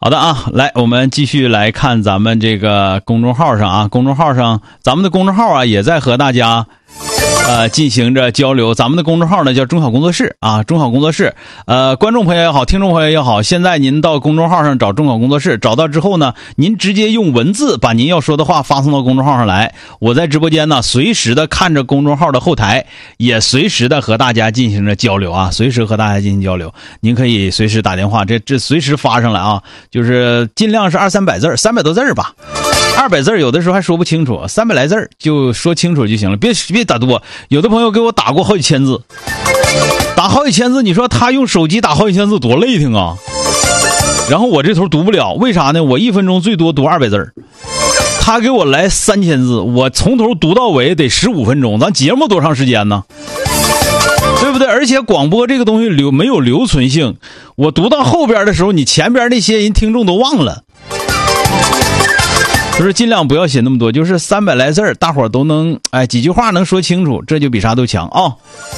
好的啊，来，我们继续来看咱们这个公众号上啊，咱们的公众号啊，也在和大家进行着交流。咱们的公众号呢叫中小工作室啊，中小工作室。观众朋友也好，听众朋友也好，现在您到公众号上找中小工作室，找到之后呢，您直接用文字把您要说的话发送到公众号上来。我在直播间呢，随时的看着公众号的后台，也随时的和大家进行着交流啊，随时和大家进行交流。您可以随时打电话，这随时发上来啊，就是尽量是200-300字，300多字吧。200字有的时候还说不清楚，300来字就说清楚就行了，别打多。有的朋友给我打过好几千字，打好几千字，你说他用手机打好几千字多累挺啊！然后我这头读不了，为啥呢？我1分钟最多读200字，他给我来3000字，我从头读到尾得15分钟，咱节目多长时间呢？对不对？而且广播这个东西没有留存性，我读到后边的时候，你前边那些人听众都忘了。就是尽量不要写那么多，就是300来字，大伙都能几句话能说清楚，这就比啥都强啊。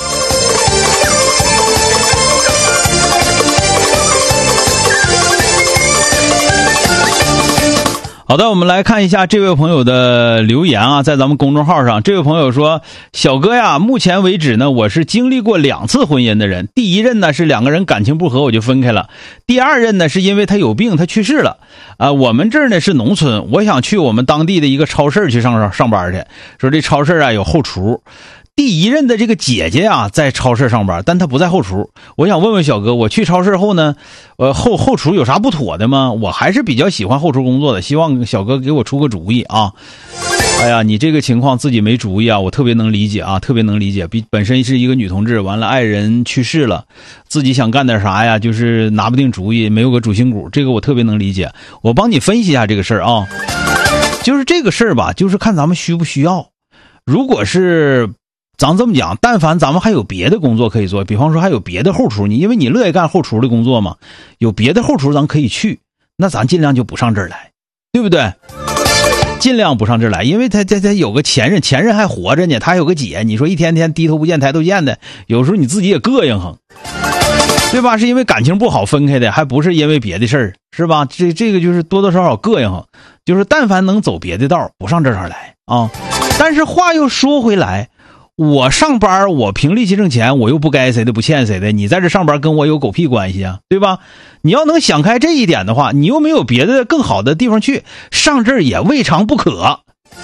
好的，我们来看一下这位朋友的留言啊，在咱们公众号上，这位朋友说：小哥呀，目前为止呢，我是经历过2次婚姻的人。第一任呢是2个人感情不和，我就分开了。第二任呢是因为他有病，他去世了。我们这儿呢是农村，我想去我们当地的一个超市去上班去，说这超市啊有后厨。第一任的这个姐姐啊在超市上班，但她不在后厨。我想问问小哥，我去超市后呢，后厨有啥不妥的吗？我还是比较喜欢后厨工作的，希望小哥给我出个主意啊。哎呀，你这个情况自己没主意啊，我特别能理解啊，特别能理解。本身是一个女同志，完了爱人去世了，自己想干点啥呀，就是拿不定主意，没有个主心骨，这个我特别能理解。我帮你分析一下这个事儿啊，就是这个事儿吧，就是看咱们需不需要。如果是咱这么讲，但凡咱们还有别的工作可以做，比方说还有别的后厨，因为你乐意干后厨的工作嘛，有别的后厨咱可以去，那咱尽量就不上这儿来，对不对？尽量不上这儿来，因为他有个前任还活着呢，他还有个姐，你说一天天低头不见抬头见的，有时候你自己也膈应哼，对吧？是因为感情不好分开的，还不是因为别的事儿，是吧？这个就是多多少少膈应哼，就是但凡能走别的道，不上这儿来啊。但是话又说回来，我上班我凭力气挣钱，我又不该谁的不欠谁的，你在这上班跟我有狗屁关系啊，对吧？你要能想开这一点的话，你又没有别的更好的地方去，上这儿也未尝不可，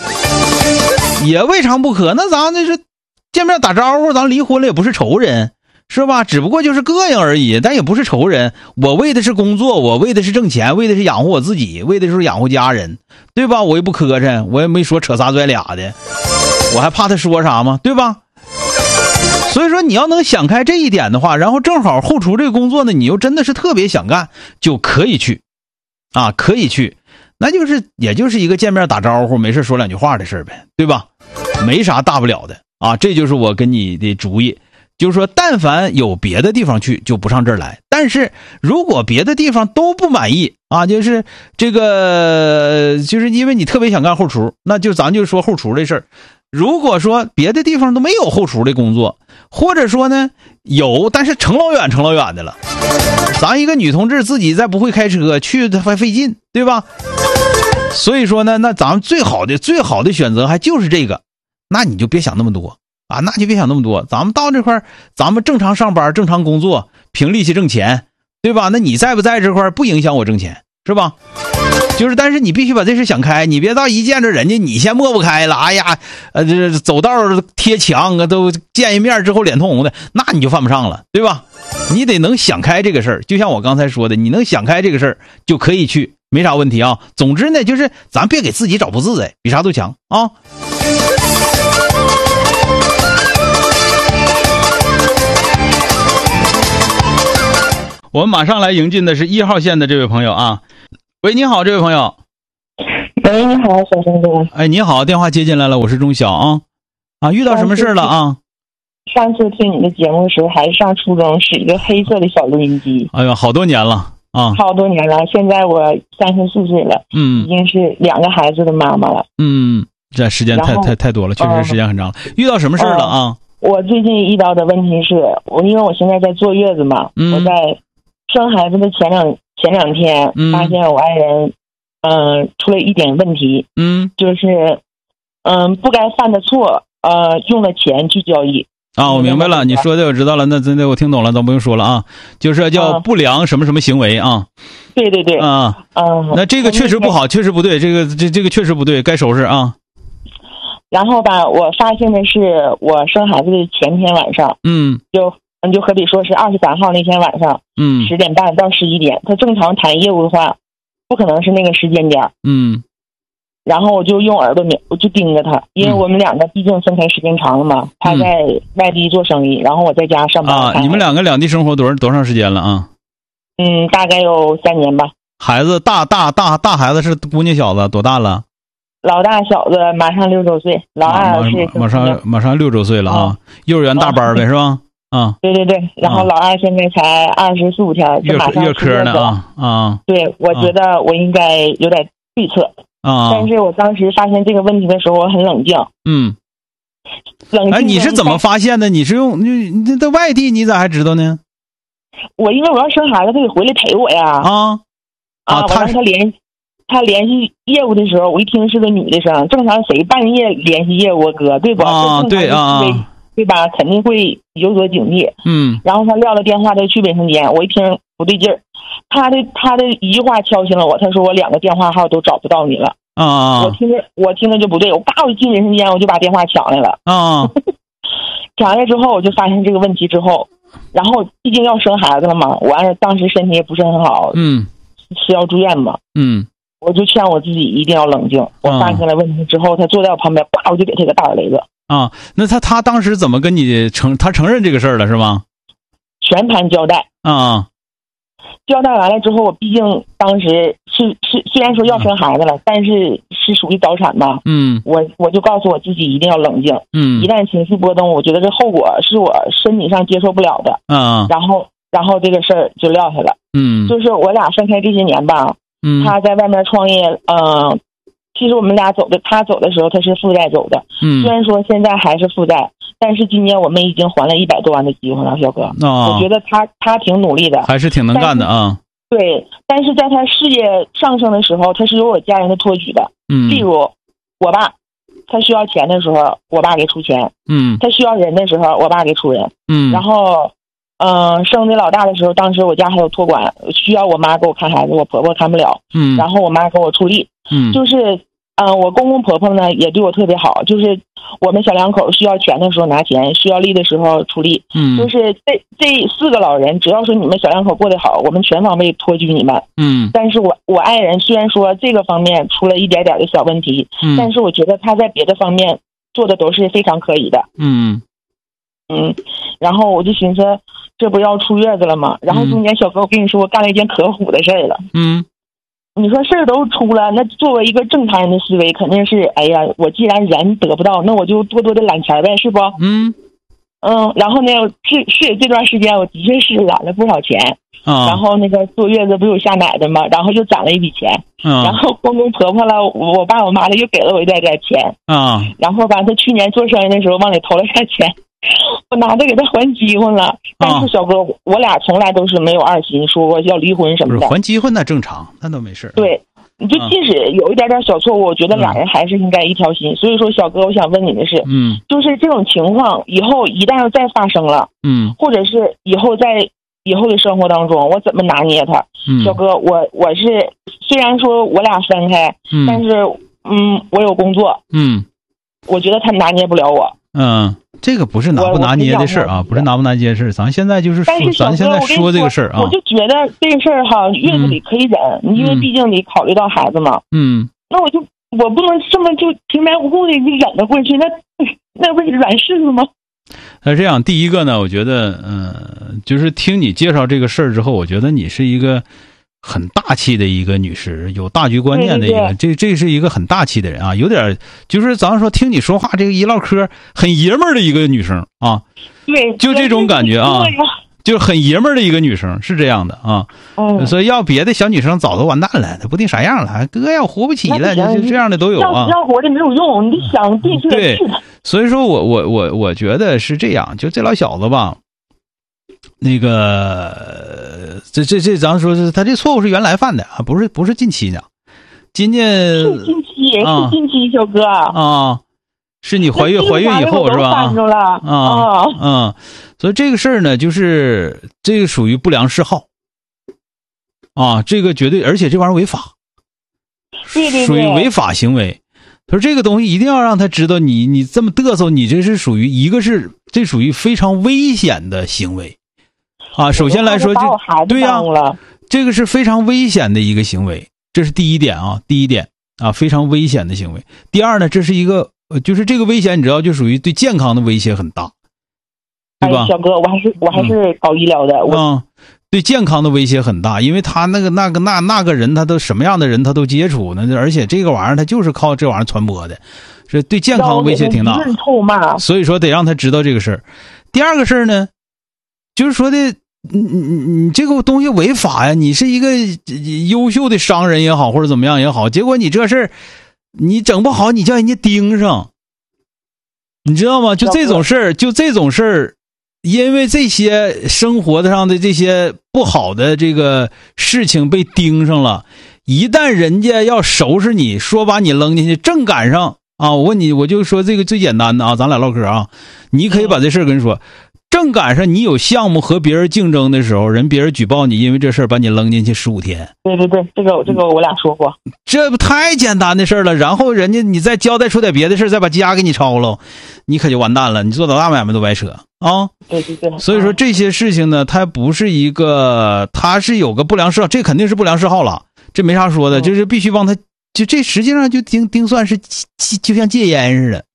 那咱这是见面打招呼，咱离婚了也不是仇人，是吧？只不过就是膈应而已，但也不是仇人。我为的是工作，我为的是挣钱，为的是养活我自己，为的是养活家人，对吧？我也不磕碜，我也没说扯仨拽俩的，我还怕他说啥吗？对吧？所以说你要能想开这一点的话，然后正好后厨这个工作呢，你又真的是特别想干，就可以去啊，可以去，那就是也就是一个见面打招呼没事说2句话的事呗，对吧？没啥大不了的啊，这就是我跟你的主意，就是说但凡有别的地方去就不上这儿来，但是如果别的地方都不满意啊，就是这个就是因为你特别想干后厨，那就咱就说后厨这事儿。如果说别的地方都没有后厨的工作，或者说呢有，但是成老远的了，咱一个女同志自己再不会开车去还费劲，对吧？所以说呢，那咱们最好的选择还就是这个，那你就别想那么多啊，那就别想那么多，咱们到这块咱们正常上班正常工作，凭力气挣钱，对吧？那你在不在这块不影响我挣钱，是吧？就是但是你必须把这事想开，你别到一见着人家你先抹不开了，哎呀这走道贴墙啊，都见一面之后脸通红的，那你就犯不上了，对吧？你得能想开这个事儿，就像我刚才说的，你能想开这个事儿就可以去，没啥问题啊。总之呢，就是咱别给自己找不自在，比啥都强啊。我们马上来迎进的是1号线的这位朋友啊。喂，你好，这位朋友。 喂，你好，小生哥。 哎，你好，电话接进来了，我是钟晓啊。遇到什么事了啊？ 上次听你的节目的时候还是上初中，是一个黑色的小录音机。 哎呀，好多年了啊！ 好多年了，现在我34岁了，已经是2个孩子的妈妈了。 这时间太多了，确实时间很长了。遇到什么事了啊？ 我最近遇到的问题是，因为我现在在坐月子嘛，我在生孩子的前2天发现我爱人出了一点问题，就是不该犯的错用了钱去交易啊。我明白了，你说的我知道了，那真的我听懂了，咱不用说了啊，就是叫不良什么什么行为啊。 对对对啊，那这个确实不好，确实不对，这个确实不对，该收拾啊。 然后吧，我发现的是我生孩子的前天晚上，就可比说是23号那天晚上，10点半到11点，他正常谈业务的话，不可能是那个时间点。然后我就用耳朵我就盯着他，因为我们2个毕竟分开时间长了嘛，他在外地做生意，然后我在家上班。 啊，你们2个两地生活多长时间了啊？ 大概有3年吧。 孩子大孩子是姑娘小子多大了？ 老大小子马上6周岁，老二是马上6周岁了啊，幼儿园大班呗，是吧？啊， 对对对，然后老二现在才24天，就马上月科呢啊。对， 我觉得我应该有点对策啊，但是我当时发现这个问题的时候，我很冷静。冷静。 哎，你是怎么发现的？你是你在外地，你咋还知道呢？ 我因为我要生孩子，他得回来陪我呀。我让他联系业务的时候，我一听是个女的声，正常谁半夜联系业务哥，对不？ 对啊， 对吧？肯定会有所警惕。然后他撂了电话，他去卫生间，我一听不对劲儿，他的一句话敲醒了我，他说我2个电话号都找不到你了。我听着就不对，我就进卫生间，我就把电话抢来了。抢来之后，我就发现这个问题之后，然后毕竟要生孩子了嘛，我当时身体也不是很好，是要住院嘛。我就劝我自己一定要冷静。我发现了问题之后，他坐在我旁边，我就给他个大耳雷子。 那他当时怎么跟你承认这个事儿了是吗？ 全盘交代。交代完了之后，我毕竟当时是虽然说要生孩子了，但是属于早产嘛。我就告诉我自己一定要冷静。一旦情绪波动，我觉得这后果是我身体上接受不了的。然后这个事儿就撂下了。就是我俩分开这些年吧。他在外面创业，其实我们俩他走的时候他是负债走的，虽然说现在还是负债，但是今年我们已经还了100多万的机会了，小哥。我觉得他挺努力的， 还是挺能干的啊。 对，但是在他事业上升的时候，他是有我家人的托举的。例如我爸，他需要钱的时候，我爸给出钱。他需要人的时候，我爸给出人。然后。生的老大的时候，当时我家还有托管，需要我妈给我看孩子，我婆婆看不了。然后我妈给我出力。就是我公公婆婆呢也对我特别好，就是我们小2口需要钱的时候拿钱，需要力的时候出力。就是这4个老人，只要说你们小2口过得好，我们全方位托举你们。但是我爱人虽然说这个方面出了一点点的小问题，但是我觉得他在别的方面做的都是非常可以的。然后我就寻思，这不要出月子了吗？然后中间小哥，我跟你说，我干了一件可虎的事儿了。你说事儿都出了，那作为一个正常人的思维，肯定是，哎呀，我既然人得不到，那我就多的揽钱呗，是不？然后呢，是这段时间我的确是揽了不少钱。然后那个坐月子不有下奶的吗？然后又攒了一笔钱。然后公公婆婆了，我爸我妈的又给了我一点点钱。然后吧，他去年做生意的时候往里投了点钱。我拿着给他还机会了，但是小哥，我俩从来都是没有二心，说过要离婚什么的。 还机会那正常，那都没事。 对，你就即使有一点点小错误，我觉得俩人还是应该一条心。所以说，小哥，我想问你的是，就是这种情况以后一旦要再发生了，或者是以后的生活当中，我怎么拿捏他？小哥，我是虽然说我俩分开，但是我有工作，我觉得他拿捏不了我。 这个不是拿不拿捏的事儿啊，不是拿不拿捏的事儿，咱现在就是咱现在说这个事儿啊。 我就觉得这个事儿哈，月子里可以忍，因为毕竟你考虑到孩子嘛。那我不能这么就平白无故的就忍得过去，那不是软柿子吗？ 那这样，第一个呢，我觉得就是听你介绍这个事儿之后，我觉得你是一个很大气的一个女士，有大局观念的一个，这是一个很大气的人啊，有点就是咱说听你说话这个一唠嗑很爷们儿的一个女生啊。 对， 就这种感觉啊，就是很爷们儿的一个女生，是这样的啊。所以要别的小女生早都完蛋了，不定啥样了，哥要活不起了，就这样的都有啊。 要活的没有用，你想对是对。所以说我觉得是这样，就这老小子吧， 那个咱说是他这错误是原来犯的啊，不是近期的，是近期，小哥啊，是你怀孕以后是吧？所以这个事儿呢，就是这个属于不良嗜好啊，这个绝对，而且这玩意儿违法， 对， 属于违法行为。他说这个东西一定要让他知道你这么嘚瑟，你这是属于这属于非常危险的行为啊。首先来说对呀，这个是非常危险的一个行为，这是第一点啊，非常危险的行为。第二呢，这是一个就是这个危险，你知道就属于对健康的威胁很大，对吧？ 小哥，我还是搞医疗的， 对健康的威胁很大，因为他那个人，他都什么样的人他都接触呢，而且这个玩意儿他就是靠这玩意儿传播的，是对健康威胁挺大，所以说得让他知道这个事儿。第二个事儿呢，就是说的你这个东西违法呀，你是一个优秀的商人也好或者怎么样也好，结果你这事儿你整不好，你叫人家盯上，你知道吗？就这种事儿因为这些生活上的这些不好的这个事情被盯上了，一旦人家要收拾你，说把你扔进去，正赶上啊！我问你，我就说这个最简单的啊，咱俩唠嗑啊，你可以把这事儿跟人说，正赶上你有项目和别人竞争的时候，别人举报你，因为这事儿把你扔进去15天。 对，这个我俩说过， 这不太简单的事儿了。然后人家你再交代出点别的事儿，再把家给你抄了，你可就完蛋了，你做多大买卖都白扯啊！ 对， 所以说这些事情呢，它不是一个，它是有个不良嗜好，这肯定是不良嗜好了，这没啥说的，就是必须帮他，就这实际上就丁算是就像戒烟似的，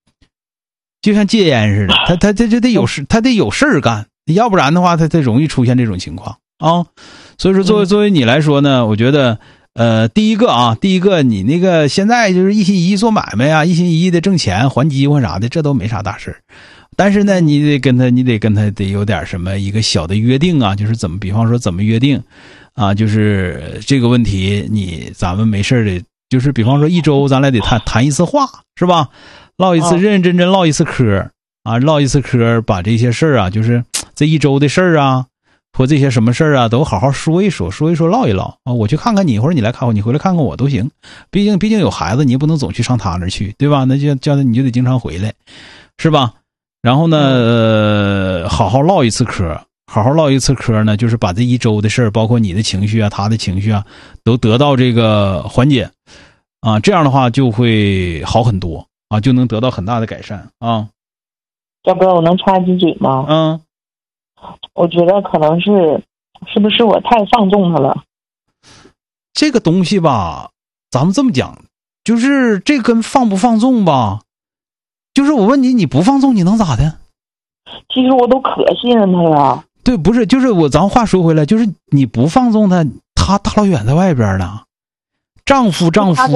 他得有事，他得有事儿干，要不然的话他容易出现这种情况啊。所以说作为你来说呢，我觉得第一个你那个现在就是一心一意做买卖啊，一心一意的挣钱还机会啥的，这都没啥大事。但是呢，你得跟他得有点什么一个小的约定啊，就是比方说怎么约定啊，就是这个问题咱们没事的，就是比方说一周咱俩得谈一次话，是吧？唠一次认认真真唠一次嗑啊，唠一次嗑，把这些事儿啊，就是这一周的事儿啊，或这些什么事儿啊，都好好说一说，唠一唠啊。我去看看你，或者你来看我，你回来看看我都行。毕竟有孩子，你也不能总去上他那儿去，对吧？那就叫他你就得经常回来，是吧？然后呢，好好唠一次嗑呢，就是把这一周的事儿，包括你的情绪啊，他的情绪啊，都得到这个缓解啊，这样的话就会好很多啊，就能得到很大的改善啊。 小哥，我能插一句嘴吗？我觉得可能是不是我太放纵他了？ 这个东西吧，咱们这么讲，就是这跟放不放纵吧，就是我问你，你不放纵你能咋的？ 其实我都可信任他了。 对，不是，就是咱话说回来，就是你不放纵他，他大老远在外边呢，丈夫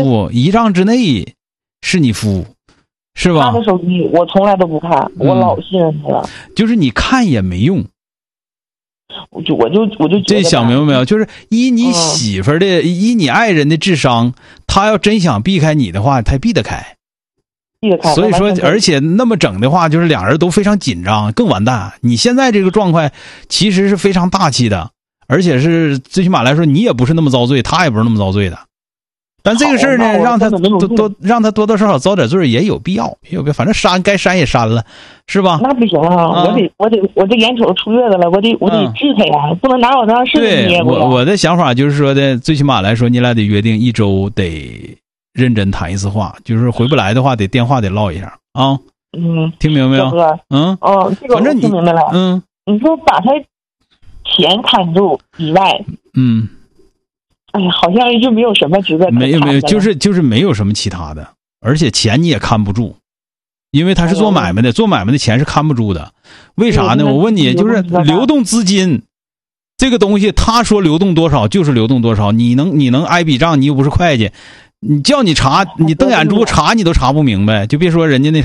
1丈之内是你夫，是吧？ 他的手机我从来都不看，我老信任他了。 就是你看也没用。 我就觉得这想明白没有？就是以你媳妇儿的，以你爱人的智商，他要真想避开你的话，他避得开。所以说，而且那么整的话，就是两人都非常紧张，更完蛋。你现在这个状况其实是非常大气的，而且是最起码来说，你也不是那么遭罪，他也不是那么遭罪的。但这个事儿呢，让他多多少少遭点罪也有必要，反正该删也删了，是吧？ 那不行啊！我这眼瞅出月子了，我得治他呀，不能拿我当事情捏过。 我的想法就是说的，最起码来说，你俩得约定一周得认真谈一次话，就是回不来的话，得电话得唠一下啊。听明白没有？ 这个我听明白了。你说把他钱看住以外，哎呀，好像就没有什么值得没有，就是没有什么其他的，而且钱你也看不住，因为他是做买卖的，做买卖的钱是看不住的。为啥呢？我问你，就是流动资金这个东西，他说流动多少就是流动多少，你能挨笔账，你又不是会计，你叫你查，你瞪眼珠查你都查不明白，就别说人家那